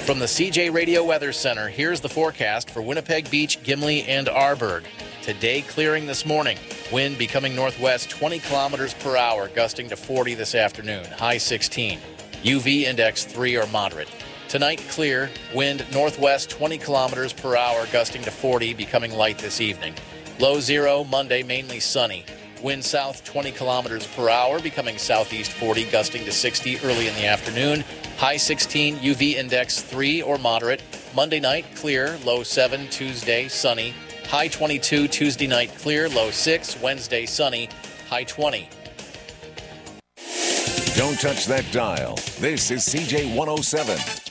From the CJ Radio Weather Center, here's the forecast for Winnipeg Beach, Gimli, and Arborg. Today, clearing this morning. Wind becoming northwest 20 kilometers per hour, gusting to 40 this afternoon, high 16. UV index 3 or moderate. Tonight, clear. Wind northwest 20 kilometers per hour, gusting to 40, becoming light this evening. Low 0, Monday, mainly sunny. Wind south 20 kilometers per hour, becoming southeast 40, gusting to 60 early in the afternoon. High 16, UV index 3 or moderate. Monday night, clear. Low 7, Tuesday, sunny. High 22, Tuesday night, clear. Low 6, Wednesday, sunny. High 20. Don't touch that dial. This is CJ 107.